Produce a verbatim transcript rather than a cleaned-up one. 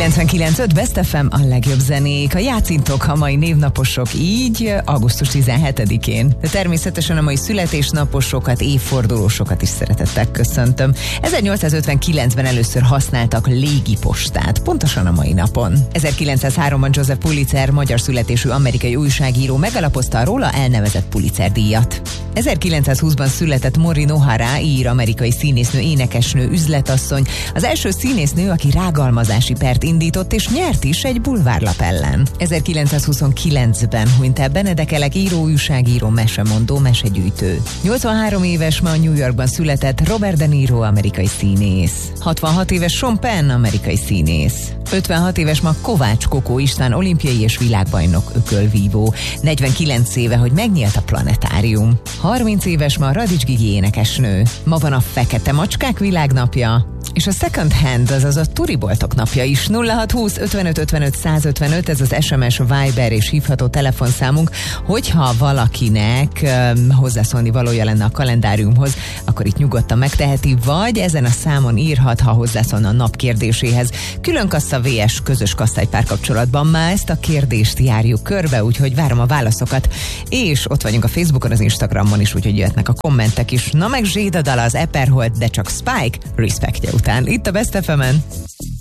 kilencvenkilenc öt Best ef em, a legjobb zenék, a játszintok, a mai névnaposok, így augusztus tizenhetedikén. De természetesen a mai születésnaposokat, évfordulósokat is szeretettel köszöntöm. ezernyolcszázötvenkilencben először használtak légipostát, pontosan a mai napon. ezerkilencszázháromban Joseph Pulitzer, magyar születésű amerikai újságíró megalapozta a róla elnevezett Pulitzer-díjat. ezerkilencszázhúszban született Maureen O'Hara, ír amerikai színésznő, énekesnő, üzletasszony, az első színésznő, aki rágalmazási pert indított és nyert is egy bulvárlap ellen. ezerkilencszázhuszonkilencben hunyt el Benedek Elek, író, újságíró, mesemondó, mesegyűjtő. nyolcvanhárom éves ma New Yorkban született Robert De Niro, amerikai színész. hatvanhat éves Sean Penn, amerikai színész. ötvenhat éves ma Kovács Kokó István, olimpiai és világbajnok ökölvívó. negyvenkilenc éve, hogy megnyílt a planetárium. harminc éves ma Radics Gigi énekesnő. Ma van a Fekete Macskák világnapja, és a second hand, azaz a turiboltok napja is. nulla hat húsz ötvenöt ötvenöt százötvenöt, ez az es em es, Viber és hívható telefonszámunk. Hogyha valakinek um, hozzászólni valója lenne a kalendáriumhoz, akkor itt nyugodtan megteheti, vagy ezen a számon írhat, ha hozzászólna a nap kérdéséhez. Külön kassa vé es, közös kassa egy párkapcsolatban. Már ezt a kérdést járjuk körbe, úgyhogy várom a válaszokat. És ott vagyunk a Facebookon, az Instagramon is, úgyhogy jöhetnek a kommentek is. Na meg Zséda dala, az Eperholt, de csak Spike, Respectje után. Itt a Best ef emen.